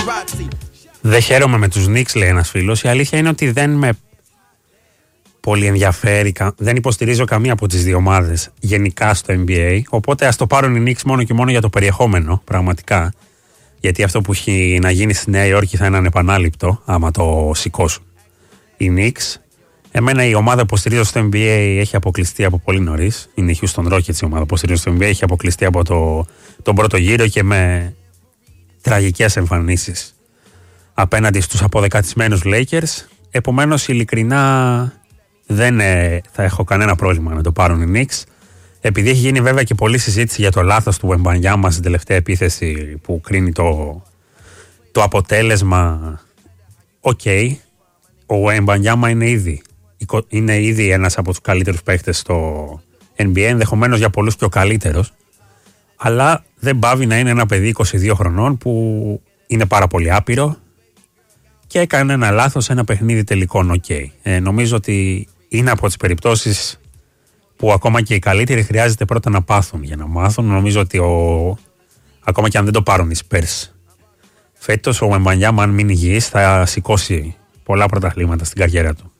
Δεν χαίρομαι με τους Knicks, λέει ένας φίλος. Η αλήθεια είναι ότι δεν με πολύ ενδιαφέρει, δεν υποστηρίζω καμία από τις δύο ομάδες γενικά στο NBA, οπότε ας το πάρουν οι Knicks μόνο και μόνο για το περιεχόμενο, πραγματικά, γιατί αυτό που έχει να γίνει στη Νέα Υόρκη θα είναι ανεπανάληπτο άμα το σηκώσουν οι Knicks. Εμένα η ομάδα που στηρίζω στο NBA έχει αποκλειστεί από πολύ νωρίς, είναι η Houston Rockets η ομάδα που στηρίζω στο NBA, έχει αποκλειστεί από τον πρώτο γύρο και με τραγικές εμφανίσεις απέναντι στους αποδεκατισμένους Lakers. Επομένως, ειλικρινά δεν θα έχω κανένα πρόβλημα να το πάρουν οι Knicks. Επειδή έχει γίνει βέβαια και πολλή συζήτηση για το λάθος του Wembanyama στην τελευταία επίθεση που κρίνει το αποτέλεσμα. Ο Wembanyama είναι ήδη ένας από τους καλύτερους παίκτες στο NBA, ενδεχομένως για πολλούς και ο καλύτερος, αλλά δεν πάβει να είναι ένα παιδί 22 χρονών που είναι πάρα πολύ άπειρο και έκανε ένα λάθος σε ένα παιχνίδι τελικών. Νομίζω ότι είναι από τις περιπτώσεις που ακόμα και οι καλύτεροι χρειάζεται πρώτα να πάθουν για να μάθουν. Νομίζω ότι ακόμα και αν δεν το πάρουν οι Spurs φέτος, ο Wembanyama, αν μείνει υγιής, θα σηκώσει πολλά πρωταθλήματα στην καριέρα του.